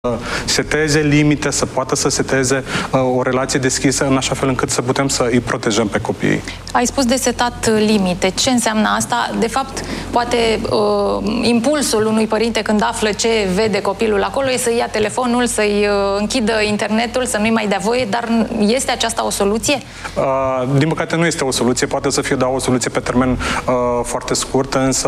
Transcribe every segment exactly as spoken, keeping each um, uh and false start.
seteze limite, să poată să seteze uh, o relație deschisă în așa fel încât să putem să îi protejăm pe copii. Ai spus de setat limite. Ce înseamnă asta? De fapt, poate uh, impulsul unui părinte când află ce vede copilul acolo e să ia telefonul, să-i uh, închidă internetul, să nu-i mai dea voie, dar este aceasta o soluție? Uh, din păcate nu este o soluție. Poate să fie, da, o soluție pe termen uh, foarte scurt, însă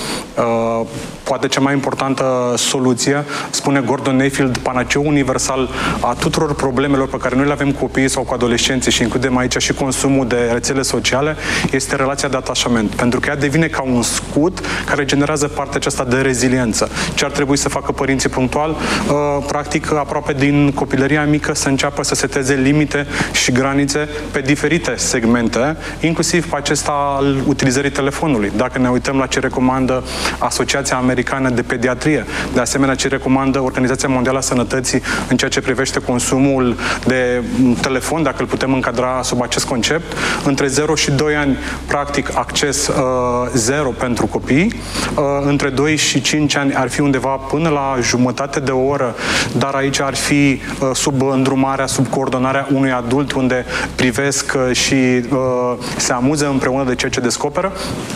uh, poate cea mai importantă soluție, spune Gordon Neifeld, panaceul universal a tuturor problemelor pe care noi le avem cu copiii sau cu adolescenții, și includem aici și consumul de rețele sociale, este relația de atașament. Pentru că ea devine ca un scut care generează partea aceasta de reziliență. Ce ar trebui să facă părinții punctual? Practic, aproape din copilăria mică să înceapă să seteze limite și granițe pe diferite segmente, inclusiv pe acesta al utilizării telefonului. Dacă ne uităm la ce recomandă Asociația Americană de Pediatrie, de asemenea ce recomandă Organizația Mondială a Sănătății în ceea ce privește consumul de telefon, dacă îl putem încadra sub acest concept, între zero și doi ani, practic, acces uh, zero pentru copii, uh, între doi și cinci ani ar fi undeva până la jumătate de oră, dar aici ar fi uh, sub îndrumarea, sub coordonarea unui adult, unde privesc uh, și uh, se amuză împreună de ceea ce descoperă.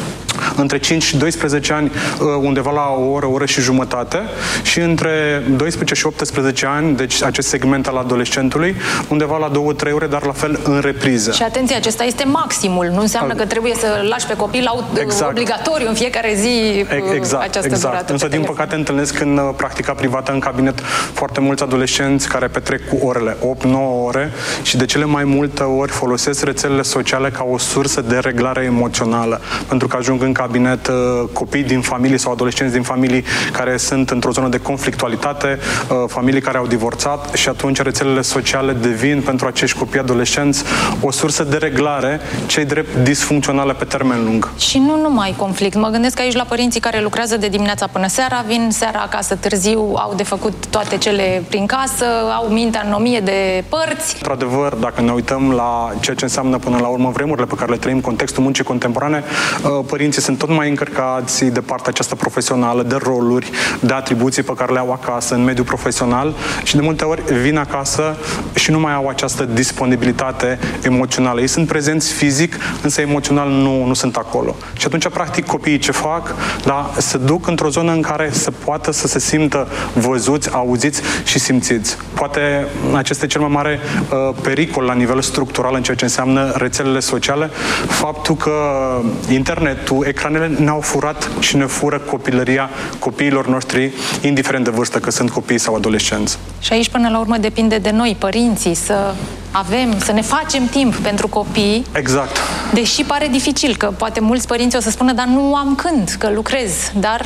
Între cinci și doisprezece ani, undeva la o oră, o oră și jumătate, și între doisprezece și optsprezece ani, deci acest segment al adolescentului, undeva la două trei ore, dar la fel în repriză. Și atenție, acesta este maximul. Nu înseamnă că trebuie să lași pe copil la exact. obligatoriu în fiecare zi exact, această exact. durată. Însă, din păcate, întâlnesc în practica privată, în cabinet, foarte mulți adolescenți care petrec cu orele, opt nouă ore, și de cele mai multe ori folosesc rețelele sociale ca o sursă de reglare emoțională. Pentru că ajung în cabinet uh, copii din familii sau adolescenți din familii care sunt într-o zonă de conflictualitate, uh, familii care au divorțat, și atunci rețelele sociale devin pentru acești copii adolescenți o sursă de reglare, ce-i drept disfuncțională pe termen lung. Și nu numai conflict. Mă gândesc aici la părinții care lucrează de dimineața până seara, vin seara acasă târziu, au de făcut toate cele prin casă, au mintea în o mie de părți. Într-adevăr, dacă ne uităm la ceea ce înseamnă până la urmă vremurile pe care le trăim, contextul muncii contemporane, uh, părinții sunt tot mai încărcați de partea aceasta profesională, de roluri, de atribuții pe care le au acasă, în mediul profesional, și de multe ori vin acasă și nu mai au această disponibilitate emoțională. Ei sunt prezenți fizic, însă emoțional nu, nu sunt acolo. Și atunci, practic, copiii ce fac? Da, se duc într-o zonă în care să poată să se simtă văzuți, auziți și simțiți. Poate acesta e cel mai mare uh, pericol la nivel structural în ceea ce înseamnă rețelele sociale, faptul că internetul, ecranele ne-au furat și ne fură copilăria copiilor noștri, indiferent de vârstă, că sunt copii sau adolescenți. Și aici, până la urmă, depinde de noi, părinții, să avem, să ne facem timp pentru copii. Exact. Deși pare dificil, că poate mulți părinți o să spună, dar nu am când, că lucrez, dar...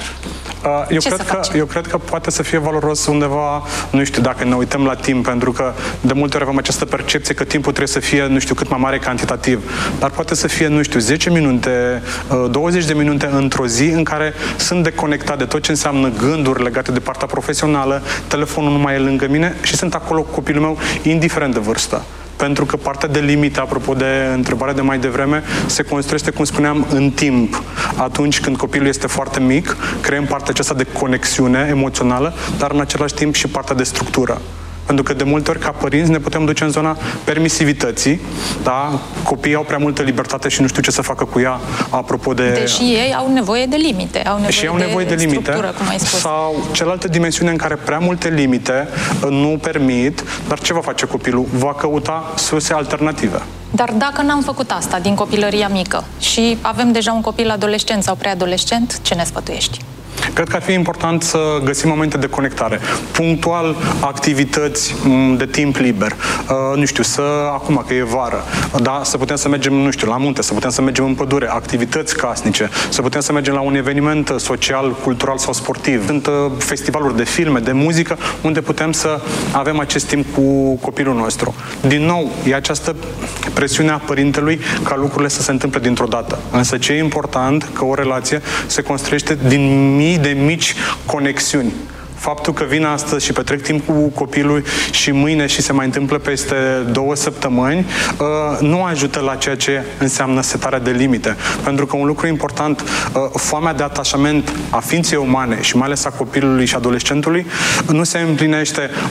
Eu cred, că, eu cred că poate să fie valoros undeva, nu știu, dacă ne uităm la timp, pentru că de multe ori avem această percepție că timpul trebuie să fie, nu știu, cât mai mare cantitativ. Dar poate să fie, nu știu, zece minute, douăzeci de minute într-o zi în care sunt deconectat de tot ce înseamnă gânduri legate de partea profesională, telefonul nu mai e lângă mine și sunt acolo cu copilul meu, indiferent de vârstă. Pentru că partea de limite, apropo de întrebarea de mai devreme, se construiește, cum spuneam, în timp. Atunci când copilul este foarte mic, creăm partea aceasta de conexiune emoțională, dar în același timp și partea de structură. Pentru că de multe ori, ca părinți, ne putem duce în zona permisivității, da? Copiii au prea multă libertate și nu știu ce să facă cu ea, apropo de... Deși ei au nevoie de limite, au nevoie, și au nevoie de, de limite, cum ai spus. Sau cealaltă dimensiune în care prea multe limite nu permit, dar ce va face copilul? Va căuta surse alternative. Dar dacă n-am făcut asta din copilăria mică și avem deja un copil adolescent sau preadolescent, ce ne sfătuiești? Cred că ar fi important să găsim momente de conectare. Punctual, activități de timp liber. Uh, nu știu, să, acum că e vară, da, să putem să mergem, nu știu, la munte, să putem să mergem în pădure, activități casnice, să putem să mergem la un eveniment social, cultural sau sportiv. Sunt uh, festivaluri de filme, de muzică, unde putem să avem acest timp cu copilul nostru. Din nou, e această presiune a părintelui ca lucrurile să se întâmple dintr-o dată. Însă ce e important, că o relație se construiește din mii de mici conexiuni. Faptul că vin astăzi și petrec timp cu copilul și mâine și se mai întâmplă peste două săptămâni, nu ajută la ceea ce înseamnă setarea de limite. Pentru că un lucru important, foamea de atașament a ființei umane și mai ales a copilului și adolescentului nu se împlinește